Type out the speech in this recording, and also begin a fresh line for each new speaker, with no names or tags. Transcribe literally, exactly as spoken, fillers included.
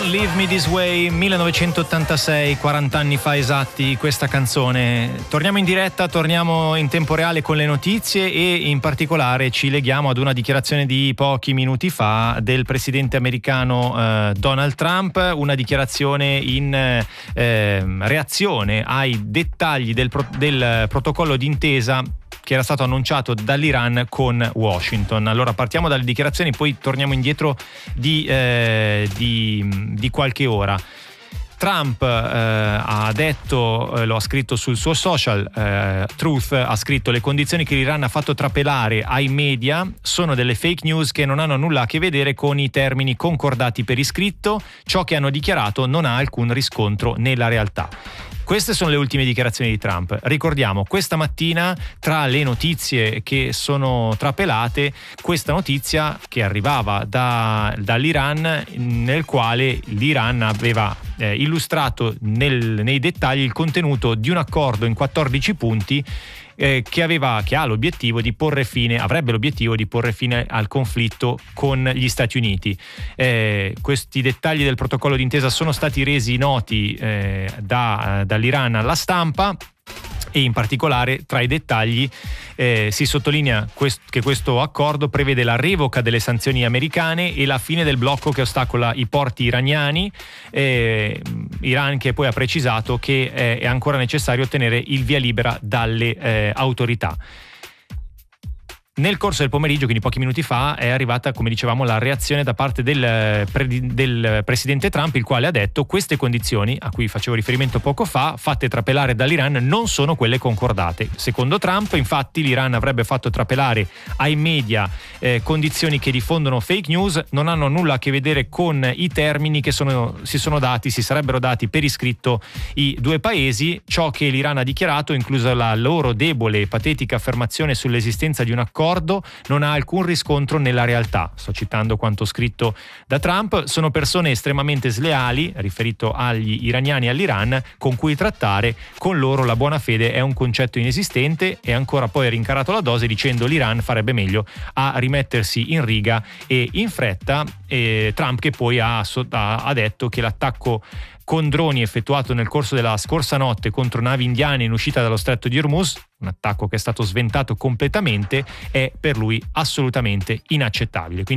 Don't Leave Me This Way, millenovecentottantasei, quaranta anni fa esatti questa canzone. Torniamo in diretta, torniamo in tempo reale con le notizie e in particolare ci leghiamo ad una dichiarazione di pochi minuti fa del presidente americano eh, Donald Trump, una dichiarazione in eh, reazione ai dettagli del, pro- del protocollo d'intesa che era stato annunciato dall'Iran con Washington. Allora partiamo dalle dichiarazioni, poi torniamo indietro di, eh, di, di qualche ora. Trump eh, ha detto, eh, lo ha scritto sul suo social, eh, Truth ha scritto: le condizioni che l'Iran ha fatto trapelare ai media sono delle fake news che non hanno nulla a che vedere con i termini concordati per iscritto, ciò che hanno dichiarato non ha alcun riscontro nella realtà. Queste sono le ultime dichiarazioni di Trump. Ricordiamo, questa mattina, tra le notizie che sono trapelate, questa notizia che arrivava da, dall'Iran, nel quale l'Iran aveva eh, illustrato nel, nei dettagli il contenuto di un accordo in quattordici punti Eh, che aveva che ha l'obiettivo di porre fine avrebbe l'obiettivo di porre fine al conflitto con gli Stati Uniti. Eh, questi dettagli del protocollo d'intesa sono stati resi noti eh, da, dall'Iran alla stampa, e in particolare tra i dettagli eh, si sottolinea quest- che questo accordo prevede la revoca delle sanzioni americane e la fine del blocco che ostacola i porti iraniani, eh, Iran che poi ha precisato che eh, è ancora necessario ottenere il via libera dalle eh, autorità. Nel corso del pomeriggio, quindi pochi minuti fa, è arrivata, come dicevamo, la reazione da parte del, del presidente Trump, il quale ha detto: queste condizioni a cui facevo riferimento poco fa, fatte trapelare dall'Iran, non sono quelle concordate. Secondo Trump, infatti, l'Iran avrebbe fatto trapelare ai media eh, condizioni che diffondono fake news, non hanno nulla a che vedere con i termini che sono, si sono dati, si sarebbero dati per iscritto i due paesi. Ciò che l'Iran ha dichiarato, inclusa la loro debole e patetica affermazione sull'esistenza di un accordo, non ha alcun riscontro nella realtà. Sto citando quanto scritto da Trump. Sono persone estremamente sleali, riferito agli iraniani e all'Iran, con cui trattare. Con loro la buona fede è un concetto inesistente. E ancora poi ha rincarato la dose dicendo: l'Iran farebbe meglio a rimettersi in riga e in fretta. E Trump che poi ha, ha detto che l'attacco con droni effettuato nel corso della scorsa notte contro navi indiane in uscita dallo stretto di Hormuz, un attacco che è stato sventato completamente, è per lui assolutamente inaccettabile. Quindi